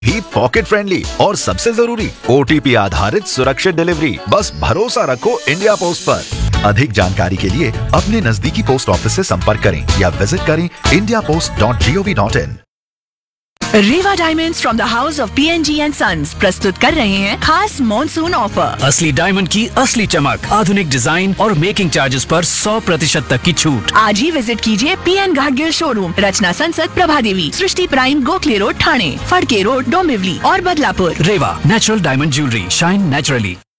भी pocket friendly और सबसे जरूरी OTP आधारित सुरक्षित डिलीवरी। बस भरोसा रखो इंडिया पोस्ट पर। अधिक जानकारी के लिए अपने नजदीकी पोस्ट ऑफिस से संपर्क करें या विजिट करें indiapost.gov.in। Rewa diamonds from the house of PNG and sons प्रस्तुत कर रहे हैं खास मॉनसून ऑफर। असली डायमंड की असली चमक, आधुनिक डिजाइन और मेकिंग चार्जेस पर 100% तक की छूट। आज ही विजिट कीजिए PN घाटगिल शोरूम, रचना संसद, प्रभा देवी, सृष्टि prime, Gokhale road, Thane, Phadke road, Dombivli और बदलापुर। रेवा natural diamond jewellery, shine naturally.